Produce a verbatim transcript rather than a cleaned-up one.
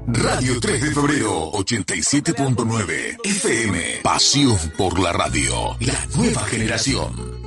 Radio tres de febrero, ochenta y siete punto nueve F M. Pasión por la radio. La nueva generación.